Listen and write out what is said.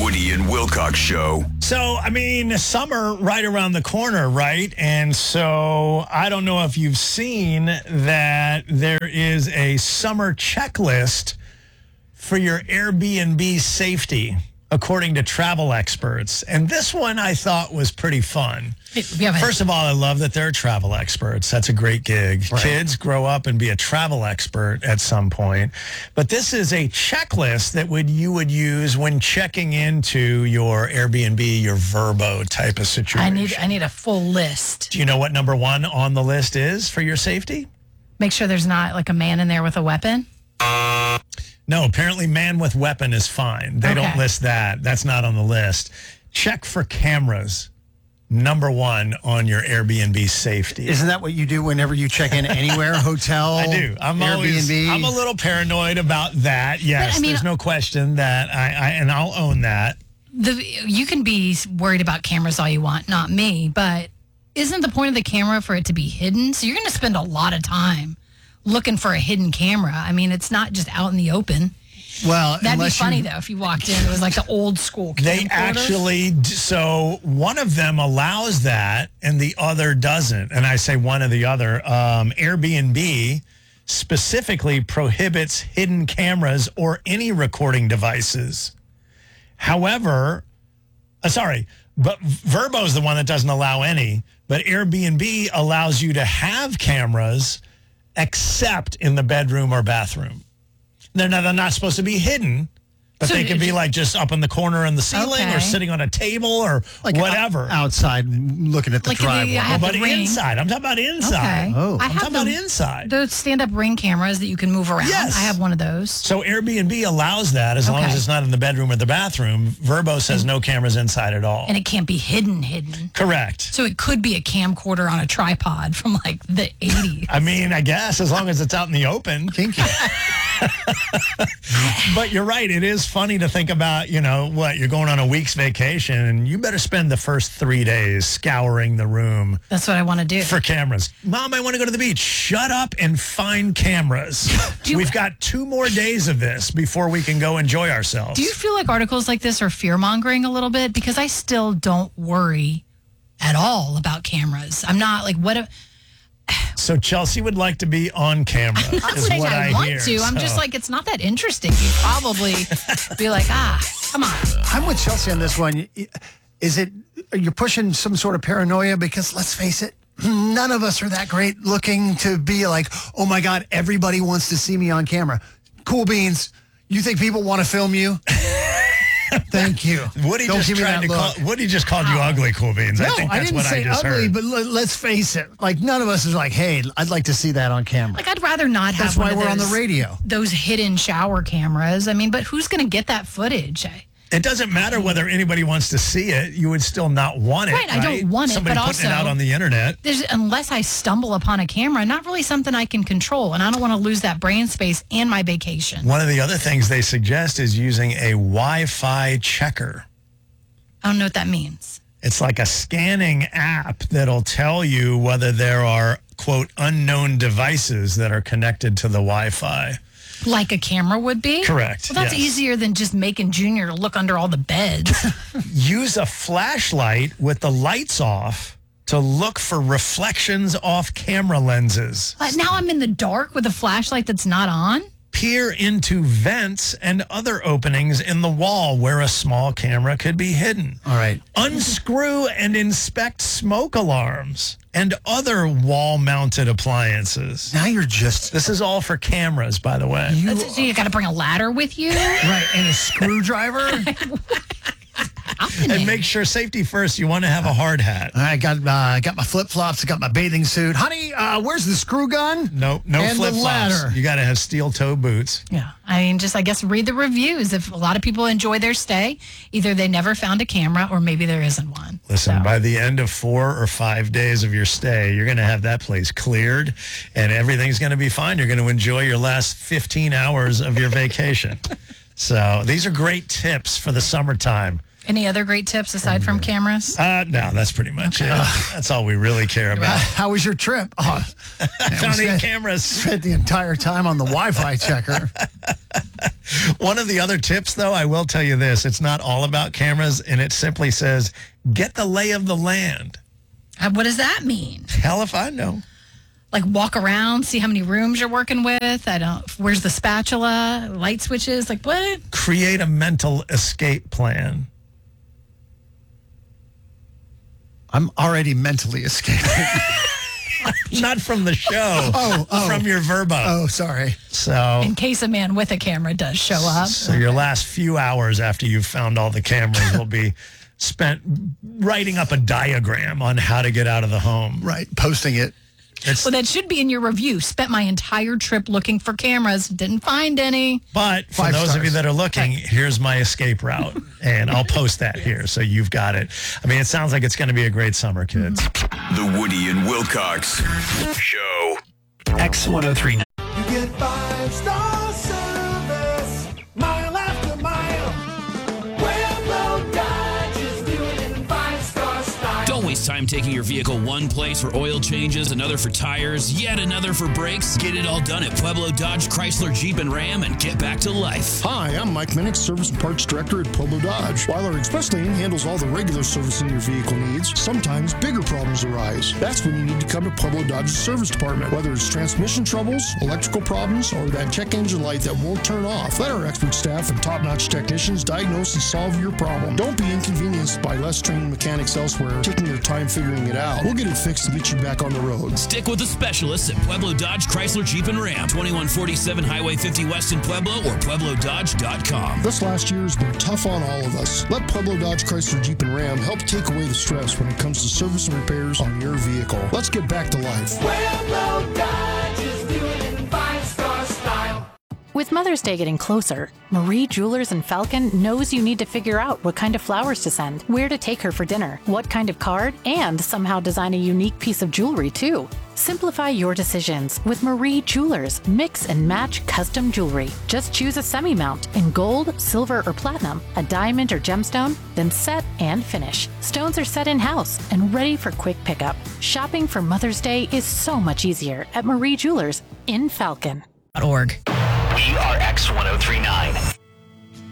Woody and Wilcox Show. So, I mean, summer right around the corner, right? And so I don't know if you've seen that there is a summer checklist for your Airbnb safety, according to travel experts. And this one I thought was pretty fun. First of all, I love that they're travel experts. That's a great gig. Right. Kids grow up and be a travel expert at some point. But this is a checklist that you would use when checking into your Airbnb, your Vrbo type of situation. I need a full list. Do you know what number one on the list is for your safety? Make sure there's not like a man in there with a weapon. No, apparently man with weapon is fine. They don't list that. That's not on the list. Check for cameras. Number one on your Airbnb safety. Isn't that what you do whenever you check in anywhere? Hotel, I do. I'm a little paranoid about that. Yes, there's no question that and I'll own that. You can be worried about cameras all you want, not me, but isn't the point of the camera for it to be hidden? So you're going to spend a lot of time looking for a hidden camera. I mean, it's not just out in the open. Well, that'd be funny though if you walked in. It was like the old school camcorder. They actually, so one of them allows that and the other doesn't. And I say one or the other. Airbnb specifically prohibits hidden cameras or any recording devices. However, but Vrbo is the one that doesn't allow any. But Airbnb allows you to have cameras except in the bedroom or bathroom. They're not supposed to be hidden, but they can be like just up in the corner in the ceiling or sitting on a table or like whatever. Outside looking at the driveway. But inside. I'm talking about inside. Okay. Oh. I'm talking about inside. Those stand-up Ring cameras that you can move around. Yes. I have one of those. So Airbnb allows that as long as it's not in the bedroom or the bathroom. Vrbo says no cameras inside at all. And it can't be hidden. Correct. So it could be a camcorder on a tripod from like the 80s. I mean, I guess as long as it's out in the open. Kinky. But you're right. It is funny to think about, you're going on a week's vacation and you better spend the first 3 days scouring the room. That's what I want to do. For cameras. Mom, I want to go to the beach. Shut up and find cameras. We've got 2 more days of this before we can go enjoy ourselves. Do you feel like articles like this are fear-mongering a little bit? Because I still don't worry at all about cameras. I'm not like, So Chelsea would like to be on camera. I'm not saying I want to. I'm just like, it's not that interesting. You'd probably be like, come on. I'm with Chelsea on this one. You're pushing some sort of paranoia? Because let's face it, none of us are that great looking to be like, oh my God, everybody wants to see me on camera. Cool beans. You think people want to film you? Thank you. Woody just called you ugly, Cool Beans. No, I think that's didn't what say I just ugly, heard. but let's face it. Like, none of us is like, hey, I'd like to see that on camera. Like, I'd rather not have That's why we're on the radio. Those hidden shower cameras. I mean, but who's going to get that footage? It doesn't matter whether anybody wants to see it. You would still not want it, right? I don't want it, Somebody but putting also, it out on the internet. Unless I stumble upon a camera, not really something I can control, and I don't want to lose that brain space and my vacation. One of the other things they suggest is using a Wi-Fi checker. I don't know what that means. It's like a scanning app that'll tell you whether there are, quote, unknown devices that are connected to the Wi-Fi. Like a camera would be? Correct. Well, that's easier than just making Junior look under all the beds. Use a flashlight with the lights off to look for reflections off camera lenses. Now I'm in the dark with a flashlight that's not on? Peer into vents and other openings in the wall where a small camera could be hidden. All right. Unscrew and inspect smoke alarms and other wall-mounted appliances. Now you're just... This is all for cameras, by the way. So you got to bring a ladder with you? Right, and a screwdriver? And make sure, safety first, you want to have a hard hat. I got my flip-flops. I got my bathing suit. Honey, where's the screw gun? No flip-flops. You got to have steel-toe boots. Yeah. I mean, I guess read the reviews. If a lot of people enjoy their stay, either they never found a camera or maybe there isn't one. Listen, by the end of 4 or 5 days of your stay, you're going to have that place cleared and everything's going to be fine. You're going to enjoy your last 15 hours of your vacation. So these are great tips for the summertime. Any other great tips aside from cameras? No, that's pretty much it. That's all we really care about. How was your trip? Oh, Found 8 cameras. Spent the entire time on the Wi-Fi checker. One of the other tips, though, I will tell you this. It's not all about cameras, and it simply says, get the lay of the land. What does that mean? Hell if I know. Like walk around, see how many rooms you're working with. Where's the spatula, light switches? Like what? Create a mental escape plan. I'm already mentally escaping. Not from the show. From your Verbo. Oh, sorry. So, in case a man with a camera does show up. So your last few hours after you've found all the cameras will be spent writing up a diagram on how to get out of the home. Right. Posting it. Well, that should be in your review. Spent my entire trip looking for cameras. Didn't find any. But for those of you that are looking, here's my escape route. And I'll post that here so you've got it. I mean, it sounds like it's going to be a great summer, kids. The Woody and Wilcox Show. X1039. You get 5-star service, mile after mile. Pueblo Dodge is doing it in 5-star style. Don't waste time taking your vehicle one place for oil changes, another for tires, yet another for brakes. Get it all done at Pueblo Dodge, Chrysler, Jeep, and Ram and get back to life. Hi, I'm Mike Minnick, Service and Parts Director at Pueblo Dodge. While our express lane handles all the regular servicing your vehicle needs, sometimes bigger problems arise. That's when you need to come to Pueblo Dodge's service department. Whether it's transmission troubles, electrical problems, or that check engine light that won't turn off, let our expert staff and top-notch technicians diagnose and solve your problem. Don't be inconvenienced by less trained mechanics elsewhere taking their time figuring it out. We'll get it fixed and get you back on the road. Stick with the specialists at Pueblo Dodge, Chrysler, Jeep, and Ram. 2147 Highway 50 West in Pueblo or PuebloDodge.com. This last year has been tough on all of us. Let Pueblo Dodge, Chrysler, Jeep, and Ram help take away the stress when it comes to service and repairs on your vehicle. Let's get back to life. Pueblo Dodge is doing it in 5-star style. With Mother's Day getting closer, Marie Jewelers in Falcon knows you need to figure out what kind of flowers to send, where to take her for dinner, what kind of card, and somehow design a unique piece of jewelry too. Simplify your decisions with Marie Jewelers. Mix and match custom jewelry. Just choose a semi-mount in gold, silver, or platinum, a diamond or gemstone, then set and finish. Stones are set in-house and ready for quick pickup. Shopping for Mother's Day is so much easier at Marie Jewelers in Falcon. We are X1039.